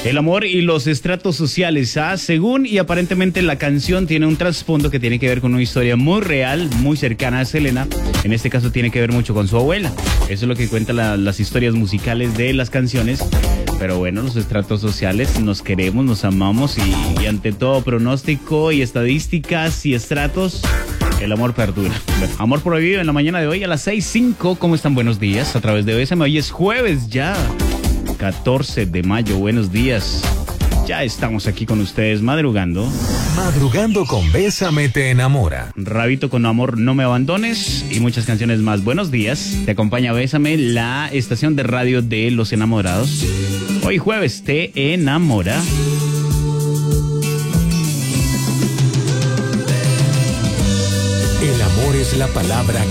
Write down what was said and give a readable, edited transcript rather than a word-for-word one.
El amor y los estratos sociales, según y aparentemente la canción tiene un trasfondo que tiene que ver con una historia muy real, muy cercana a Selena. En este caso tiene que ver mucho con su abuela. Eso es lo que cuentan las historias musicales de las canciones. Pero bueno, los estratos sociales, nos queremos, nos amamos y ante todo pronóstico y estadísticas y estratos, el amor perdura. Bueno, amor prohibido en la mañana de hoy a las 6:05. ¿Cómo están? Buenos días a través de BSM. Hoy es jueves ya, 14 de mayo. Buenos días. Ya estamos aquí con ustedes madrugando. Madrugando con Bésame te enamora. Rabito con amor, no me abandones y muchas canciones más. Buenos días. Te acompaña Bésame, la estación de radio de los enamorados. Hoy jueves te enamora. El amor es la palabra